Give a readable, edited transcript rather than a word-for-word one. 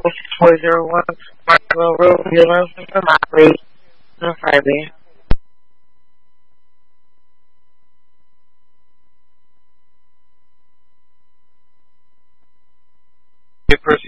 401 Markville Road, Newlands, Vermont, on Friday. Okay, proceed.